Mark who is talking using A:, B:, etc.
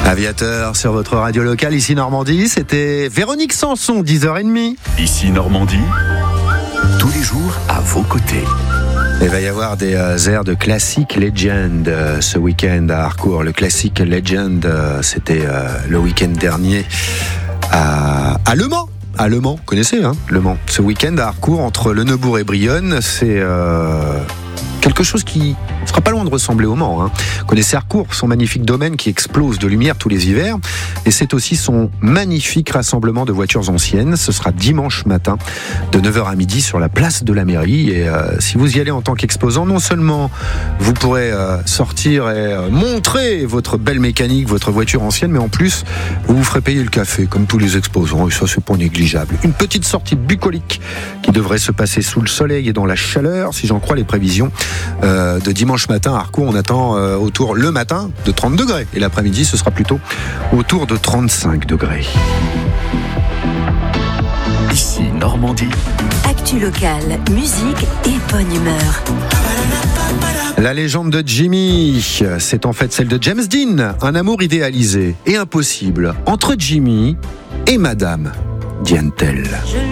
A: Aviateur sur votre radio locale, ici Normandie, c'était Véronique Sanson, 10h30.
B: Ici Normandie, tous les jours à vos côtés.
A: Il va y avoir des airs de classique legend ce week-end à Harcourt. Le classique legend, c'était le week-end dernier à Le Mans. À Le Mans, vous connaissez Le Mans. Ce week-end à Harcourt, entre Le Neubourg et Brionne, c'est quelque chose qui ne sera pas loin de ressembler au Mans. Vous connaissez Harcourt, son magnifique domaine qui explose de lumière tous les hivers. Et c'est aussi son magnifique rassemblement de voitures anciennes. Ce sera dimanche matin, de 9h à midi, sur la place de la mairie. Et si vous y allez en tant qu'exposant, non seulement vous pourrez sortir et montrer votre belle mécanique, votre voiture ancienne, mais en plus, vous vous ferez payer le café, comme tous les exposants. Et ça, c'est pas négligeable. Une petite sortie bucolique qui devrait se passer sous le soleil et dans la chaleur, si j'en crois les prévisions. De dimanche matin à Harcourt, on attend autour le matin de 30 degrés et l'après-midi ce sera plutôt autour de 35 degrés.
B: Ici Normandie.
C: Actu locale, musique et bonne humeur.
A: La légende de Jimmy, c'est en fait celle de James Dean, un amour idéalisé et impossible entre Jimmy et Madame Diane Tell.